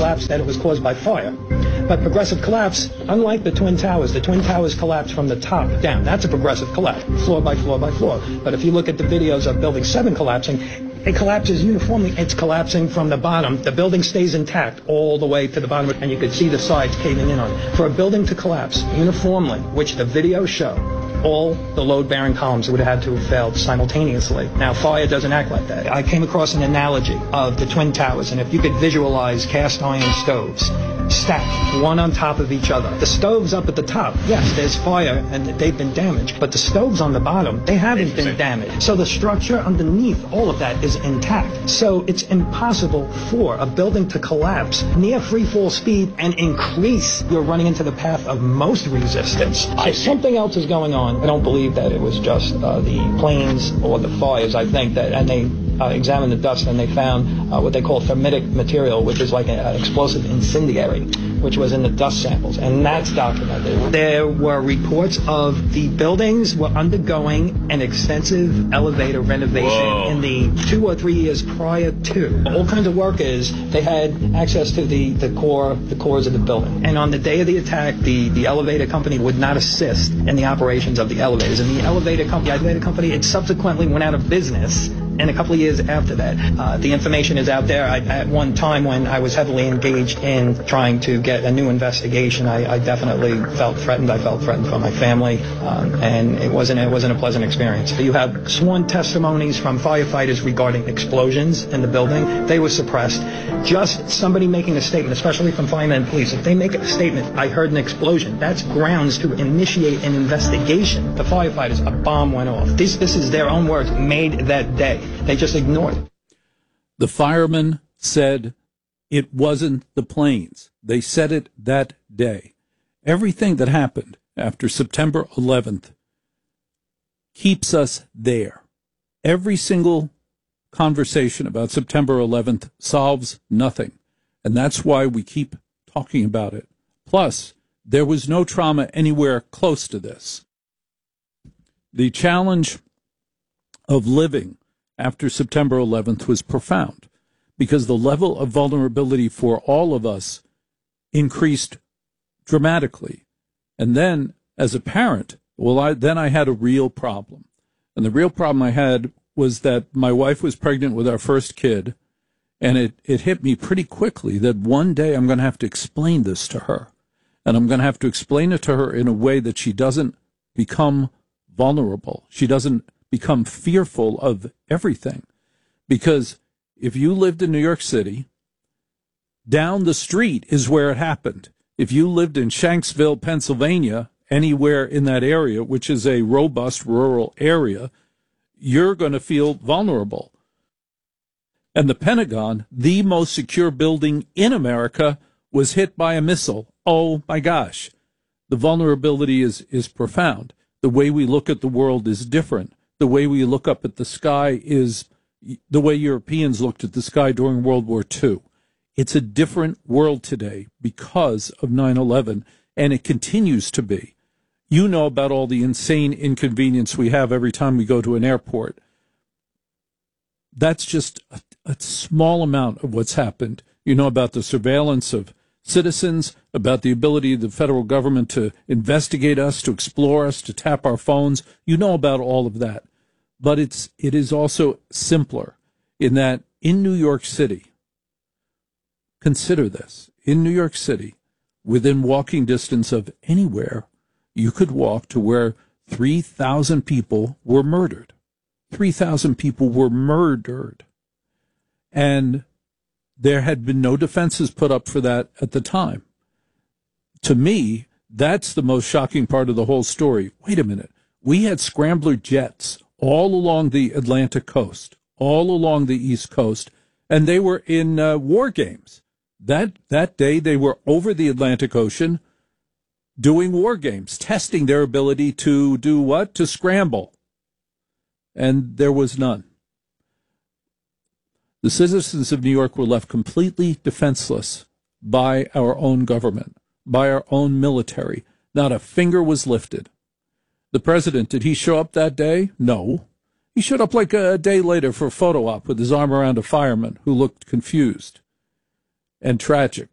collapse, that it was caused by fire. But progressive collapse, unlike the Twin Towers collapsed from the top down. That's a progressive collapse, floor by floor by floor. But if you look at the videos of Building 7 collapsing, it collapses uniformly. It's collapsing from the bottom. The building stays intact all the way to the bottom, and you could see the sides caving in on it. For a building to collapse uniformly, which the videos show, all the load-bearing columns would have had to have failed simultaneously. Now, fire doesn't act like that. I came across an analogy of the Twin Towers, and if you could visualize cast iron stoves stacked one on top of each other. The stoves up at the top, yes, there's fire and they've been damaged, but the stoves on the bottom, they haven't been damaged. So the structure underneath all of that is intact. So it's impossible for a building to collapse near free fall speed and increase. You're running into the path of most resistance. So something else is going on. I don't believe that it was just the planes or the fires. I think that, and they examined the dust and they found what they call thermitic material, which is like an explosive incendiary, which was in the dust samples, and that's documented. There were reports of the buildings were undergoing an extensive elevator renovation in the 2 or 3 years prior to. All kinds of workers, they had access to the cores of the building. And on the day of the attack, the elevator company would not assist in the operations of the elevators. And the elevator company, it subsequently went out of business. And a couple of years after that, the information is out there. At one time when I was heavily engaged in trying to get a new investigation, I definitely felt threatened. I felt threatened from my family, and it wasn't a pleasant experience. You have sworn testimonies from firefighters regarding explosions in the building. They were suppressed. Just somebody making a statement, especially from firemen and police, if they make a statement, I heard an explosion, that's grounds to initiate an investigation. The firefighters, a bomb went off. This is their own words, made that day. They just ignored it. The firemen said it wasn't the planes. They said it that day. Everything that happened after September 11th keeps us there. Every single conversation about September 11th solves nothing. And that's why we keep talking about it. Plus, there was no trauma anywhere close to this. The challenge of living after September 11th was profound because the level of vulnerability for all of us increased dramatically. And then, as a parent, I had a real problem. And the real problem I had was that my wife was pregnant with our first kid, and it hit me pretty quickly that one day I'm going to have to explain this to her. And I'm going to have to explain it to her in a way that she doesn't become vulnerable. She doesn't become fearful of everything. Because if you lived in New York City, down the street is where it happened. If you lived in Shanksville, Pennsylvania, anywhere in that area, which is a robust rural area, you're going to feel vulnerable. And the Pentagon, the most secure building in America, was hit by a missile. Oh, my gosh. The vulnerability is profound. The way we look at the world is different. The way we look up at the sky is the way Europeans looked at the sky during World War II. It's a different world today because of 9/11, and it continues to be. You know about all the insane inconvenience we have every time we go to an airport. That's just a small amount of what's happened. You know about the surveillance of citizens, about the ability of the federal government to investigate us, to explore us, to tap our phones. You know about all of that. But it is also simpler in that in New York City, consider this, in New York City, within walking distance of anywhere, you could walk to where 3,000 people were murdered. 3,000 people were murdered. And there had been no defenses put up for that at the time. To me, that's the most shocking part of the whole story. Wait a minute. We had Scrambler jets all along the Atlantic coast, all along the East Coast, and they were in war games. That day, they were over the Atlantic Ocean doing war games, testing their ability to do what? To scramble. And there was none. The citizens of New York were left completely defenseless by our own government, by our own military. Not a finger was lifted. The president, did he show up that day? No. He showed up like a day later for a photo op with his arm around a fireman who looked confused and tragic.